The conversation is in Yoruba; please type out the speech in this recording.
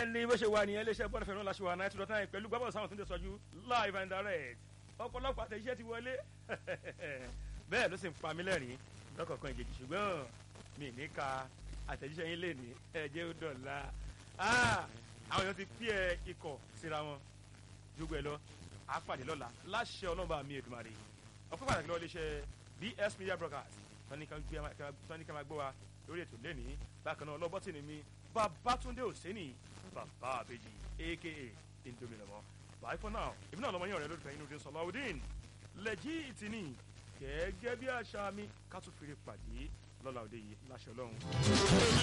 ní bó ṣe wà ní iléeṣẹ́ bọ́ọ̀lù fẹ́ràn láṣẹ wà 92.9 pẹ̀lú gbábọ̀ sáwọn tó ń tẹ̀sọ́jú live and direct ọ̀pọ̀lọpọ̀ àtẹ̀jíṣẹ́ ti wọlé bẹ́ẹ̀ ló sì ń pa mí lẹ́rìn lọ́kọ̀ọ̀kan ìjèjì ṣùgbọ́n mi ní ka àtẹ̀jíṣẹ́ yín lè ní ẹ̀jẹ̀ ó dọ̀la àwọn èèyàn ti pí ẹ ikọ̀ síra wọn jùgbọ́ ẹ lọ àpàdé lọ́la láṣẹ ọlọ́mọba mi Èdùmàrè ọ̀pọ̀ pàtàkì lọ́wọ́ iléeṣẹ́ BS Media Broadcast tọ́ni ká máa gbọ́ wa lórí ètò lẹ́ni bákan náà ọlọ́bọ́tì ni mi Babátúndé Òsénì bàbá àbèjì aka Indomie lọ́mọ. Bye for now èmi náà lọ́mọ yín ọ̀rẹ́ lólùfẹ́ inú dé Sọláudeen lẹ́jì ìtìní gẹ́gẹ́ bí àṣà mi ká tún fèrè pàdé lọ́la òde yìí láṣẹ Ọlọ́run.